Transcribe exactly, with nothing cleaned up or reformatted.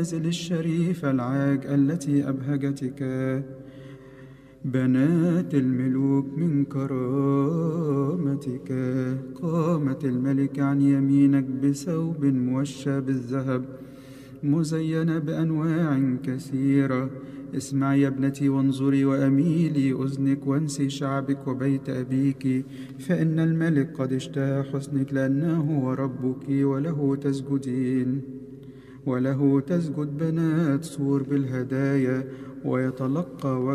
الشريف العاج التي أبهجتك. بنات الملوك من كرامتك. قامت الملكة عن يمينك بثوب موشى بالذهب مزينة بأنواع كثيرة. اسمعي يا ابنتي وانظري وأميلي أذنك وانسي شعبك وبيت أبيك، فإن الملك قد اشتهى حسنك لأنه هو ربك، وله تسجدين وله تسجد بنات سور بالهدايا ويتلقى